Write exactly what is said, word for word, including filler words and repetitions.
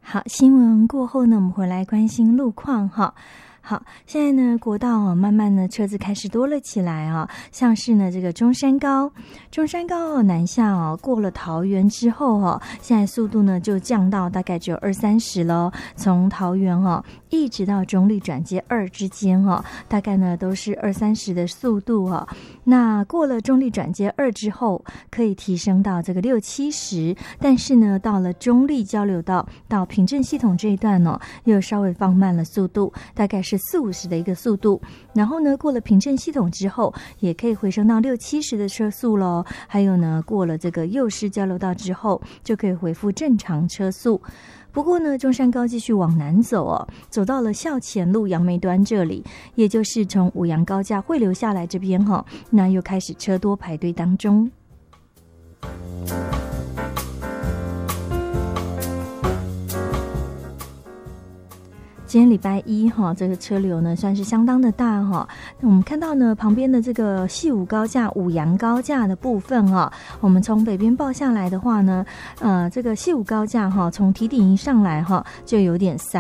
好，新闻过后呢，我们回来关心路况哈。好，现在呢，国道哦，慢慢呢，车子开始多了起来啊。像是呢，这个中山高，中山高哦，南下哦，过了桃园之后哦，现在速度呢就降到大概只有二三十喽。从桃园哦，一直到中立转接二之间哦，大概呢都是二三十的速度哦。那过了中立转接二之后，可以提升到这个六七十，但是呢，到了中立交流道到平镇系统这一段哦，又稍微放慢了速度，大概是四五十的一个速度。然后呢，过了平镇系统之后，也可以回升到六七十的车速咯。还有呢，过了这个右师交流道之后，就可以恢复正常车速。不过呢，中山高继续往南走哦，走到了校前路杨梅端这里，也就是从五杨高架汇流下来这边哈、哦，那又开始车多排队当中。今天礼拜一哈，这个车流呢算是相当的大哈。我们看到呢，旁边的这个细五高架、五杨高架的部分哈，我们从北边报下来的话呢，呃，这个细五高架哈，从堤顶一上来哈，就有点塞。